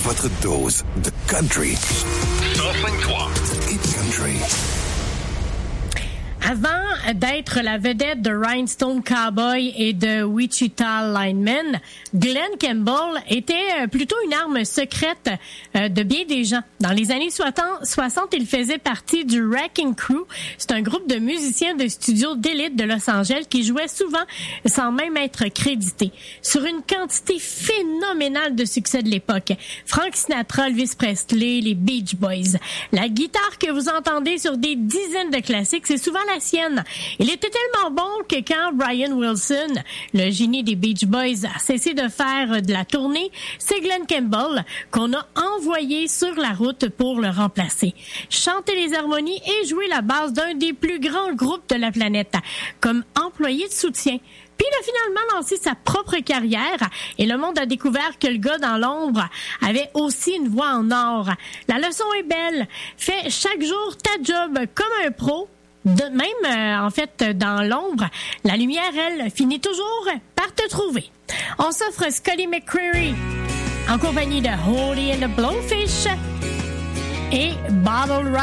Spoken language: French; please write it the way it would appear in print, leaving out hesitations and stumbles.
votre dose de country. 105.3. It's country. Avant d'être la vedette de Rhinestone Cowboy et de Wichita Lineman, Glenn Campbell était plutôt une arme secrète de bien des gens. Dans les années 60, il faisait partie du Wrecking Crew. C'est un groupe de musiciens de studio d'élite de Los Angeles qui jouait souvent sans même être crédité. Sur une quantité phénoménale de succès de l'époque. Frank Sinatra, Elvis Presley, les Beach Boys. La guitare que vous entendez sur des dizaines de classiques, c'est souvent la sienne. Il était tellement bon que quand Brian Wilson, le génie des Beach Boys, a cessé de faire de la tournée, c'est Glenn Campbell qu'on a envoyé sur la route pour le remplacer. Chanter les harmonies et jouer la basse d'un des plus grands groupes de la planète, comme employé de soutien. Puis il a finalement lancé sa propre carrière et le monde a découvert que le gars dans l'ombre avait aussi une voix en or. La leçon est belle. Fais chaque jour ta job comme un pro. En fait, dans l'ombre, la lumière, elle, finit toujours par te trouver. On s'offre Scully McCreary en compagnie de Holy and the Blowfish et Bottle